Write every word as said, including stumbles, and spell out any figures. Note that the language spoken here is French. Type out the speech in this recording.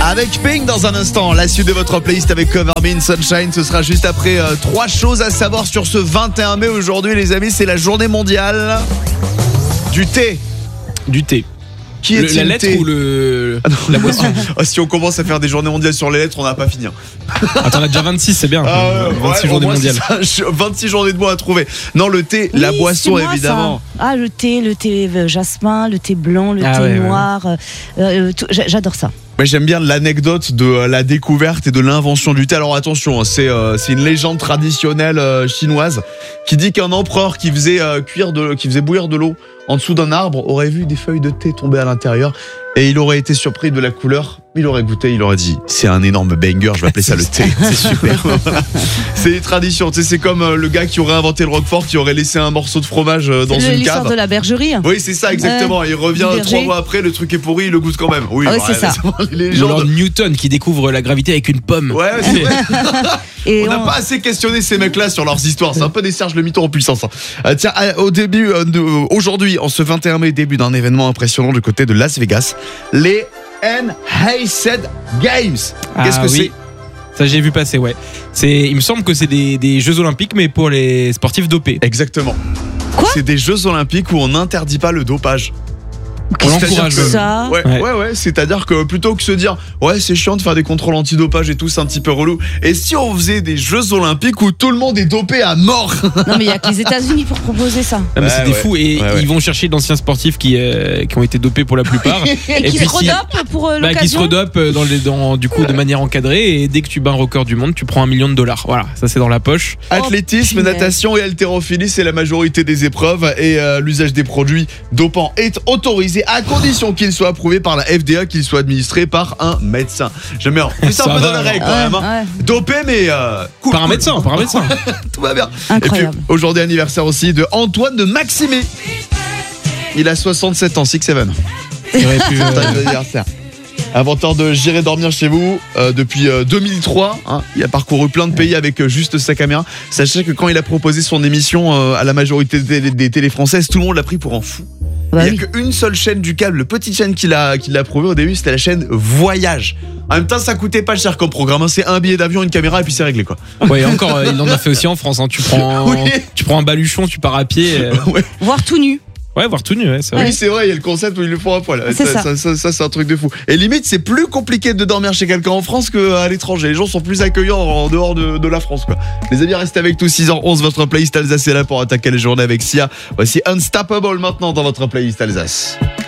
Avec Pink dans un instant, la suite de votre playlist avec Cover Me in Sunshine, ce sera juste après euh, trois choses à savoir sur ce vingt et un mai aujourd'hui les amis, c'est la journée mondiale du thé. Du thé. Qui Le- est-il la lettre thé ou le la boisson? Ah, si on commence à faire des journées mondiales sur les lettres, on n'a pas fini. Attends, on a déjà vingt-six, c'est bien. Ah, ouais, vingt-six ouais, journées au moins, mondiales. c'est ça, vingt-six journées de mois à trouver. Non, le thé, la Oui, boisson c'est moi, évidemment. ça. Ah, le thé, le thé euh, jasmin, le thé blanc, le Ah thé ouais, ouais. noir. euh, euh, tout- j'a- j'adore ça. Mais j'aime bien l'anecdote de euh, la découverte et de l'invention du thé. Alors attention, hein, c'est euh, c'est une légende traditionnelle euh, chinoise qui dit qu'un empereur qui faisait euh, cuire de, qui faisait bouillir de l'eau en dessous d'un arbre aurait vu des feuilles de thé tomber à l'intérieur et il aurait été surpris de la couleur. Il aurait goûté, il aurait dit c'est un énorme banger, je vais appeler ça le thé. C'est super. Voilà. C'est les traditions. Tu sais, c'est comme euh, le gars qui aurait inventé le Roquefort, qui aurait laissé un morceau de fromage euh, dans C'est une l'histoire cave. de la bergerie. Oui, c'est ça, exactement. Il revient le berger. trois mois après, le truc est pourri, il le goûte quand même. Oui, Ah ouais, bah, c'est ça. Les Ou alors légendes. Newton qui découvre la gravité avec une pomme. Ouais, c'est vrai. Et On n'a on- pas assez questionné ces mecs-là sur leurs histoires. C'est un peu des Serge le Mytho en puissance. hein. Euh, tiens, euh, au début, euh, de, euh, aujourd'hui, en ce vingt et un mai, début d'un événement impressionnant du côté de Las Vegas, les N H C Games. Qu'est-ce Ah que oui. Ça j'ai vu passer, ouais. C'est, il me semble que c'est des, des Jeux Olympiques, mais pour les sportifs dopés. c'est Exactement. Quoi C'est des Jeux Olympiques où on n'interdit pas le dopage. On C'est-à-dire l'encourage. que- ça. Ouais, Ouais. ouais, ouais. C'est-à-dire que plutôt que se dire, ouais, c'est chiant de faire des contrôles antidopage et tout, c'est un petit peu relou. Et si on faisait des Jeux Olympiques où tout le monde est dopé à mort? Non, mais il y a que les États-Unis pour proposer ça. Ah, mais Ouais, c'est des ouais. fous et Ouais, ouais. ils vont chercher d'anciens sportifs qui, euh, qui ont été dopés pour la plupart. Et, qui puis se si- redopent pour euh, Bah, qui se l'occasion. redopent euh, dans les, dans, du coup de manière encadrée et dès que tu bats un record du monde tu prends un million de dollars. Voilà, ça c'est dans la poche. Athlétisme, Oh, punaise. natation et haltérophilie, c'est la majorité des épreuves et euh, l'usage des produits dopants est autorisé à condition qu'il soit approuvé par la F D A, qu'il soit administré par un médecin. J'aime bien. C'est un Ça peu dans va. la règle quand Ouais, même. hein. ouais. Dopé mais euh, cool. Par un cool. médecin, par un médecin. Tout va bien. Incroyable. Et puis aujourd'hui anniversaire aussi de Antoine de Maximé. Il a soixante-sept ans, six seven. Il aurait pu, euh, Putain, d'anniversaire. Inventeur de J'irai dormir chez vous euh, depuis euh, deux mille trois. Hein, il a parcouru plein de pays avec euh, juste sa caméra. Sachez que quand il a proposé son émission euh, à la majorité des, télé- des télés françaises, tout le monde l'a pris pour un fou. Bah il n'y a oui. qu'une seule chaîne du câble, le petite chaîne qu'il a, qu'il a prouvé au début, c'était la chaîne Voyage. En même temps, ça coûtait pas cher comme programme. hein. C'est un billet d'avion, une caméra et puis c'est réglé quoi. ouais, encore, euh, il en a fait aussi en France. Hein. Tu prends, Oui. tu prends un baluchon, tu pars à pied. euh, Ouais. Voire tout nu. Ouais, voir tout nu, ouais, c'est vrai. Oui, c'est vrai, il y a le concept où ils le font à poil. C'est ça. Ça, ça, ça, c'est un truc de fou. Et limite, c'est plus compliqué de dormir chez quelqu'un en France qu'à l'étranger. Les gens sont plus accueillants en dehors de, de la France, quoi. Les amis, restez avec nous, six heures onze, votre playlist Alsace est là pour attaquer les journées avec Sia. Voici Unstoppable maintenant dans votre playlist Alsace.